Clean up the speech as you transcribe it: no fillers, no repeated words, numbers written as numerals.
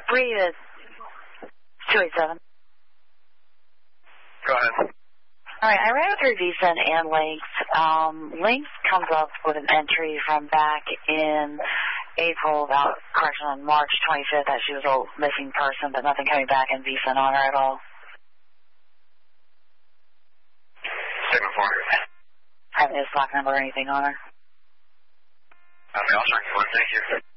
3 is 287. Go ahead. All right, I ran it through VSIN and Lynx. Lynx comes up with an entry from back in April, on March 25th, that she was a missing person, but nothing coming back in VSIN on her at all. Second floor. Having a stock number or anything on her. Okay, I'll check for it. Thank you.